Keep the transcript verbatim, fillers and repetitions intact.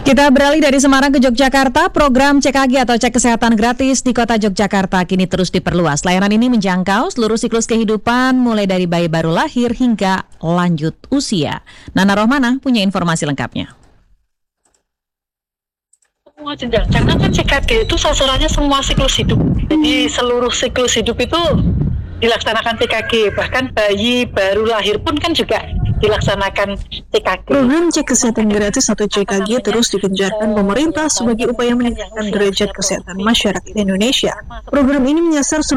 Kita beralih dari Semarang ke Yogyakarta. Program C K G atau cek kesehatan gratis di kota Yogyakarta kini terus diperluas. Layanan ini menjangkau seluruh siklus kehidupan mulai dari bayi baru lahir hingga lanjut usia. Nana Rohmana punya informasi lengkapnya. Semua jenjang, karena kan C K G itu sasarannya semua siklus hidup. Jadi seluruh siklus hidup itu dilaksanakan C K G. Bahkan bayi baru lahir pun kan juga dilaksanakan C K G. Program cek kesehatan gratis atau C K G terus digencarkan pemerintah sebagai upaya meningkatkan derajat kesehatan masyarakat Indonesia. Program ini menyasar